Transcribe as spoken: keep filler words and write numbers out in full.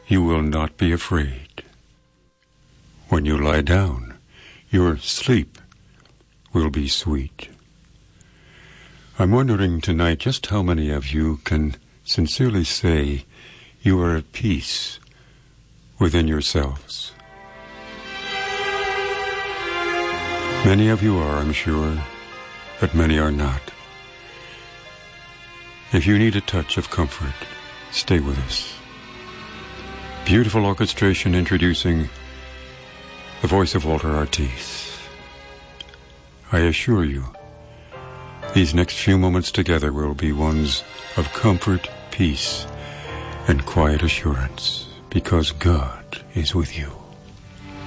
you will not be afraid. When you lie down, your sleep will be sweet. I'm wondering tonight just how many of you can sincerely say you are at peace within yourselves. Many of you are, I'm sure, but many are not. If you need a touch of comfort, stay with us. Beautiful orchestration introducing the voice of Walter Artis. I assure you, these next few moments together will be ones of comfort, peace, and quiet assurance, because God is with you.